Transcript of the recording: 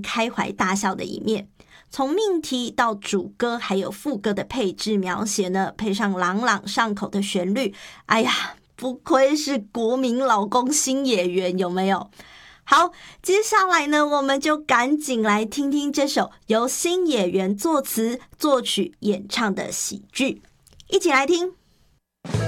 开怀大笑的一面。从命题到主歌还有副歌的配置描写呢，配上朗朗上口的旋律，哎呀，不愧是国民老公星野源，有没有？好，接下来呢，我们就赶紧来听听这首由星野源作词、作曲、演唱的喜剧，一起来听。